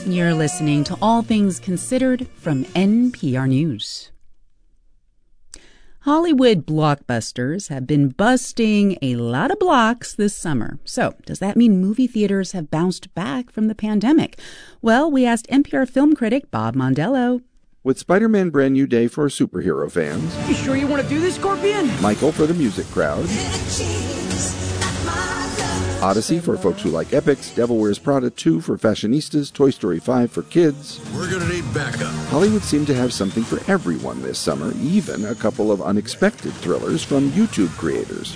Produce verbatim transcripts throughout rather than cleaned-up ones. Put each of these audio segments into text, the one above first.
You're listening to All Things Considered from N P R News. Hollywood blockbusters have been busting a lot of blocks this summer. So, does that mean movie theaters have bounced back from the pandemic? Well, we asked N P R film critic Bob Mondello. With Spider-Man Brand New Day for superhero fans. You sure you want to do this, Scorpion? Michael for the music crowd. Odyssey for folks who like epics, Devil Wears Prada two for fashionistas, Toy Story five for kids. We're gonna need backup. Hollywood seemed to have something for everyone this summer, even a couple of unexpected thrillers from YouTube creators.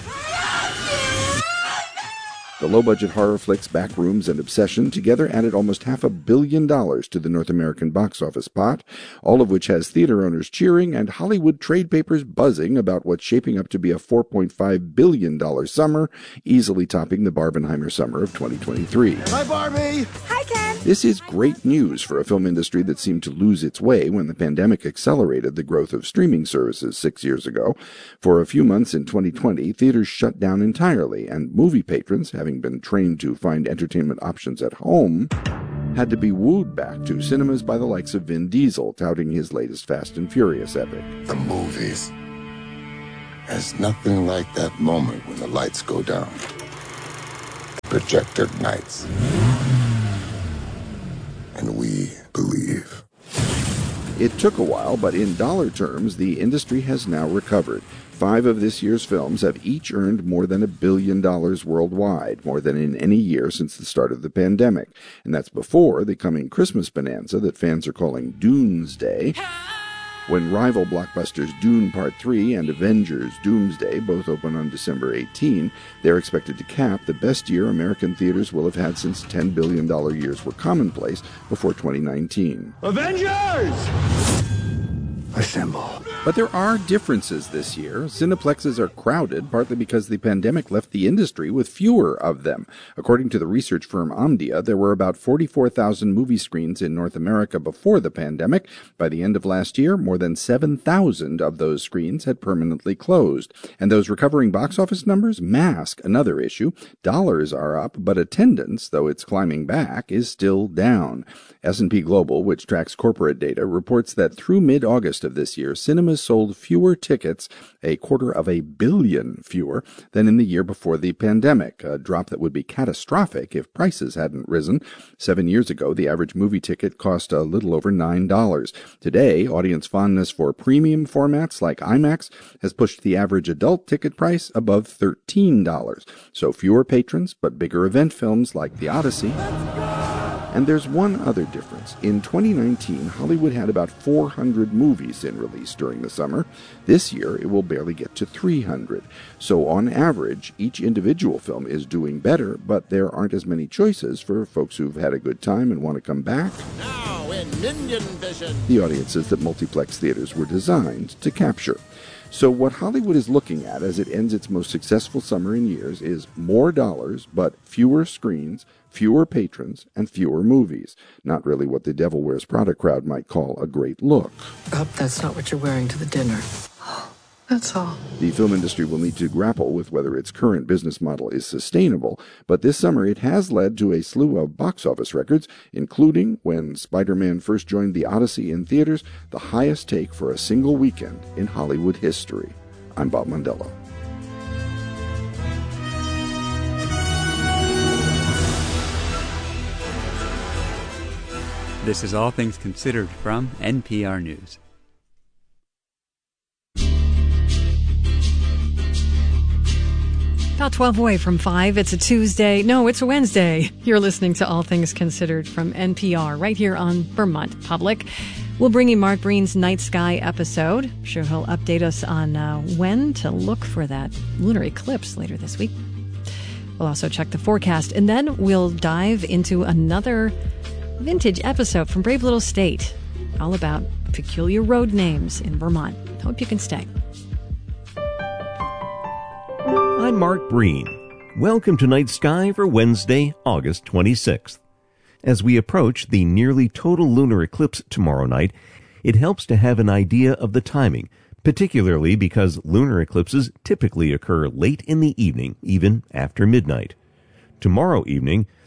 The low-budget horror flicks Backrooms and Obsession together added almost half a billion dollars to the North American box office pot, all of which has theater owners cheering and Hollywood trade papers buzzing about what's shaping up to be a four point five billion dollars summer, easily topping the Barbenheimer summer of twenty twenty-three. Hi, Barbie! Hi, Ken! This is great news for a film industry that seemed to lose its way when the pandemic accelerated the growth of streaming services six years ago. For a few months in twenty twenty, theaters shut down entirely, and movie patrons, having been trained to find entertainment options at home, had to be wooed back to cinemas by the likes of Vin Diesel, touting his latest Fast and Furious epic. The movies. There's nothing like that moment when the lights go down. The projector ignites. And we believe. It took a while, but in dollar terms, the industry has now recovered. Five of this year's films have each earned more than a billion dollars worldwide, more than in any year since the start of the pandemic. And that's before the coming Christmas bonanza that fans are calling Doomsday. When rival blockbusters Dune Part three and Avengers Doomsday both open on December eighteenth, they're expected to cap the best year American theaters will have had since ten billion dollars years were commonplace before twenty nineteen. Avengers! Assemble. But there are differences this year. Cineplexes are crowded, partly because the pandemic left the industry with fewer of them. According to the research firm Omdia, there were about forty-four thousand movie screens in North America before the pandemic. By the end of last year, more than seven thousand of those screens had permanently closed. And those recovering box office numbers mask another issue. Dollars are up, but attendance, though it's climbing back, is still down. S and P Global, which tracks corporate data, reports that through mid-August of this year, cinemas sold fewer tickets, a quarter of a billion fewer, than in the year before the pandemic, a drop that would be catastrophic if prices hadn't risen. Seven years ago, the average movie ticket cost a little over nine dollars. Today, audience fondness for premium formats like IMAX has pushed the average adult ticket price above thirteen dollars. So fewer patrons, but bigger event films like The Odyssey. And there's one other difference. In twenty nineteen, Hollywood had about four hundred movies in release during the summer. This year, it will barely get to three hundred. So on average, each individual film is doing better, but there aren't as many choices for folks who've had a good time and want to come back. Now in Minion Vision. The audiences that multiplex theaters were designed to capture. So what Hollywood is looking at as it ends its most successful summer in years is more dollars, but fewer screens, fewer patrons, and fewer movies. Not really what the Devil Wears Prada crowd might call a great look. I hope that's not what you're wearing to the dinner. That's all. The film industry will need to grapple with whether its current business model is sustainable, but this summer it has led to a slew of box office records, including, when Spider-Man first joined the Odyssey in theaters, the highest take for a single weekend in Hollywood history. I'm Bob Mondello. This is All Things Considered from N P R News. About twelve away from five. It's a Tuesday. No, it's a Wednesday. You're listening to All Things Considered from N P R right here on Vermont Public. We'll bring you Mark Breen's Night Sky episode. I'm sure he'll update us on uh, when to look for that lunar eclipse later this week. We'll also check the forecast, and then we'll dive into another vintage episode from Brave Little State, all about peculiar road names in Vermont. Hope you can stay. I'm Mark Breen. Welcome to Night Sky for Wednesday, August twenty-sixth. As we approach the nearly total lunar eclipse tomorrow night, it helps to have an idea of the timing, particularly because lunar eclipses typically occur late in the evening, even after midnight. Tomorrow evening,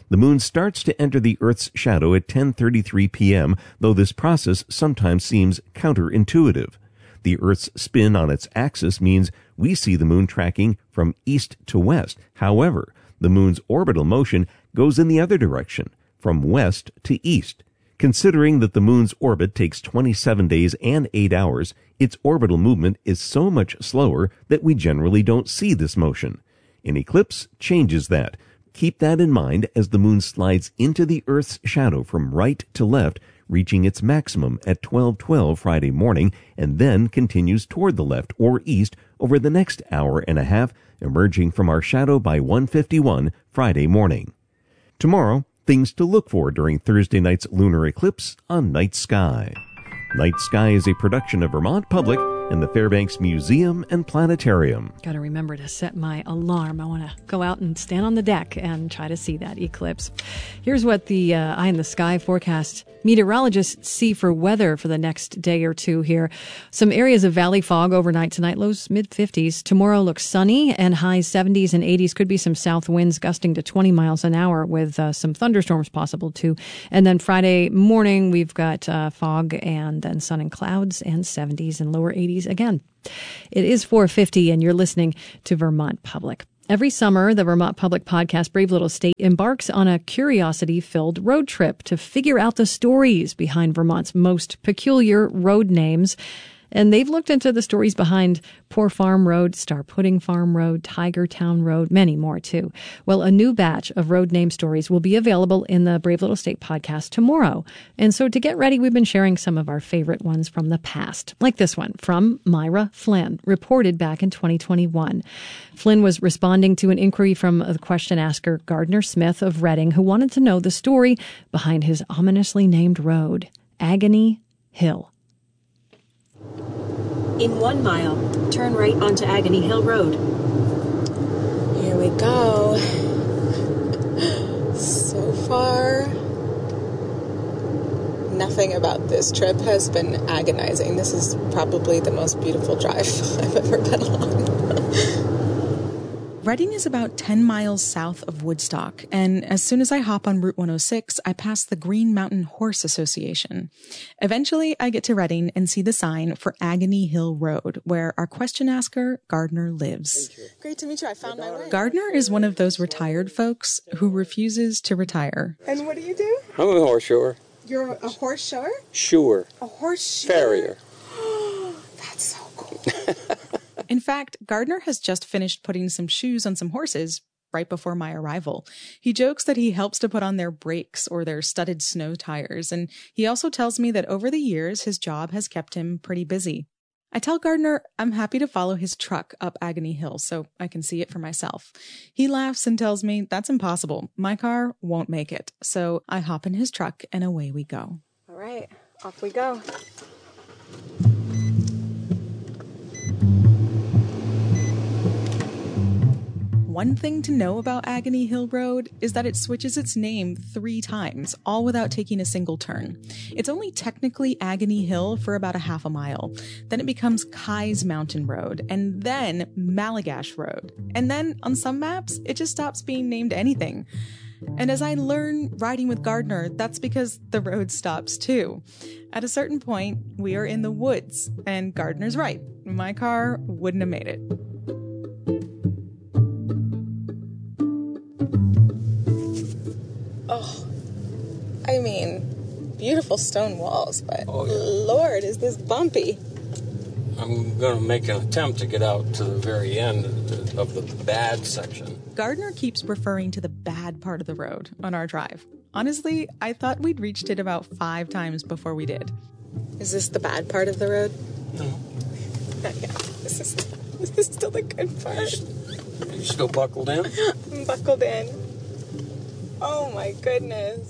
The moon starts to enter the Earth's shadow at ten thirty-three p.m., though this process sometimes seems counterintuitive. The Earth's spin on its axis means we see the moon tracking from east to west. However, the moon's orbital motion goes in the other direction, from west to east. Considering that the moon's orbit takes twenty-seven days and eight hours, its orbital movement is so much slower that we generally don't see this motion. An eclipse changes that. Keep that in mind as the moon slides into the Earth's shadow from right to left, reaching its maximum at twelve twelve Friday morning, and then continues toward the left or east over the next hour and a half, emerging from our shadow by one fifty-one Friday morning. Tomorrow, things to look for during Thursday night's lunar eclipse on Night Sky. Night Sky is a production of Vermont Public and the Fairbanks Museum and Planetarium. Got to remember to set my alarm. I want to go out and stand on the deck and try to see that eclipse. Here's what the uh, Eye in the Sky forecast meteorologists see for weather for the next day or two here. Some areas of valley fog overnight tonight, lows mid fifties. Tomorrow looks sunny and highs seventies and eighties. Could be some south winds gusting to twenty miles an hour with uh, some thunderstorms possible too. And then Friday morning, we've got uh, fog and then sun and clouds and seventies and lower eighties again. It is four fifty and you're listening to Vermont Public. Every summer, the Vermont Public podcast Brave Little State embarks on a curiosity-filled road trip to figure out the stories behind Vermont's most peculiar road names. And they've looked into the stories behind Poor Farm Road, Star Pudding Farm Road, Tiger Town Road, many more too. Well, a new batch of road name stories will be available in the Brave Little State podcast tomorrow. And so to get ready, we've been sharing some of our favorite ones from the past, like this one from Myra Flynn, reported back in twenty twenty-one. Flynn was responding to an inquiry from the question asker Gardner Smith of Reading, who wanted to know the story behind his ominously named road, Agony Hill. In one mile, turn right onto Agony Hill Road. Here we go. So far, nothing about this trip has been agonizing. This is probably the most beautiful drive I've ever been on. Reading is about ten miles south of Woodstock, and as soon as I hop on Route one oh six, I pass the Green Mountain Horse Association. Eventually, I get to Reading and see the sign for Agony Hill Road, where our question asker, Gardner, lives. Great to meet you. I found my way. Gardner is one of those retired folks who refuses to retire. And what do you do? I'm a horse shower. You're a horse shower? Sure. A horse shower? Farrier. That's so cool. In fact, Gardner has just finished putting some shoes on some horses right before my arrival. He jokes that he helps to put on their brakes or their studded snow tires, and he also tells me that over the years, his job has kept him pretty busy. I tell Gardner I'm happy to follow his truck up Agony Hill so I can see it for myself. He laughs and tells me that's impossible. My car won't make it. So I hop in his truck and away we go. All right, off we go. One thing to know about Agony Hill Road is that it switches its name three times, all without taking a single turn. It's only technically Agony Hill for about a half a mile. Then it becomes Kai's Mountain Road, and then Malagash Road. And then, on some maps, it just stops being named anything. And as I learn riding with Gardner, that's because the road stops too. At a certain point, we are in the woods, and Gardner's right. My car wouldn't have made it. Oh, I mean, beautiful stone walls, but oh, yeah. Lord, is this bumpy. I'm going to make an attempt to get out to the very end of the bad section. Gardner keeps referring to the bad part of the road on our drive. Honestly, I thought we'd reached it about five times before we did. Is this the bad part of the road? No. Not yet. This is, this is still the good part. Are you, are you still buckled in? I'm buckled in. Oh my goodness.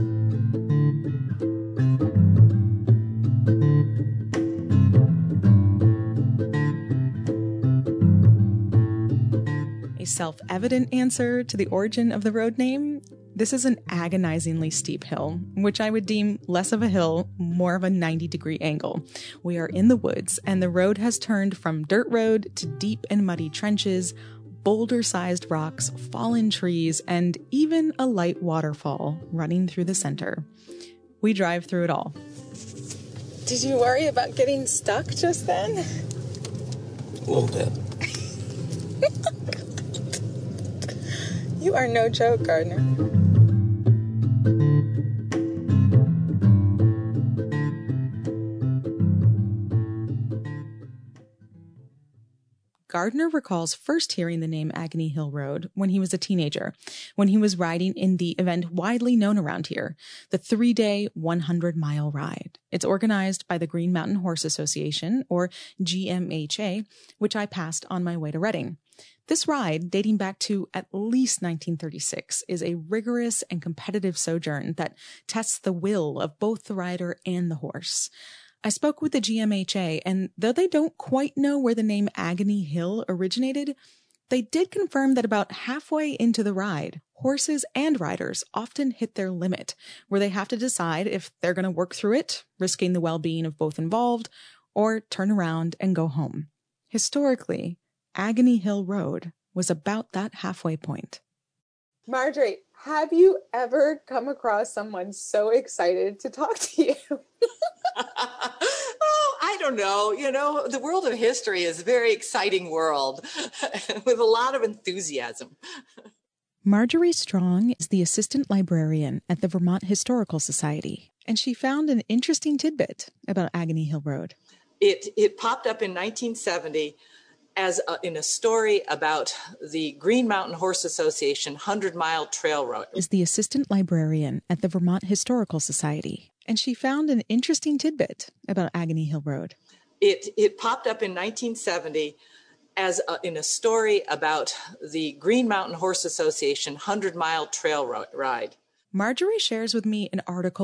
A self-evident answer to the origin of the road name? This is an agonizingly steep hill, which I would deem less of a hill, more of a ninety degree angle. We are in the woods, and the road has turned from dirt road to deep and muddy trenches, boulder-sized rocks, fallen trees, and even a light waterfall running through the center. We drive through it all. Did you worry about getting stuck just then? A little bit. You are no joke, Gardner. Gardner recalls first hearing the name Agony Hill Road when he was a teenager, when he was riding in the event widely known around here, the three-day, one hundred mile ride. It's organized by the Green Mountain Horse Association, or G M H A, which I passed on my way to Reading. This ride, dating back to at least nineteen thirty-six, is a rigorous and competitive sojourn that tests the will of both the rider and the horse. I spoke with the G M H A, and though they don't quite know where the name Agony Hill originated, they did confirm that about halfway into the ride, horses and riders often hit their limit, where they have to decide if they're going to work through it, risking the well-being of both involved, or turn around and go home. Historically, Agony Hill Road was about that halfway point. Marjorie, have you ever come across someone so excited to talk to you? Oh, I don't know. You know, the world of history is a very exciting world with a lot of enthusiasm. Marjorie Strong is the assistant librarian at the Vermont Historical Society, and she found an interesting tidbit about Agony Hill Road. It it popped up in nineteen seventy as a, in a story about the Green Mountain Horse Association hundred mile trail road. Is the assistant librarian at the Vermont Historical Society, and she found an interesting tidbit about Agony Hill Road. It it popped up in nineteen seventy as a, in a story about the Green Mountain Horse Association hundred mile trail ro- ride. Marjorie shares with me an article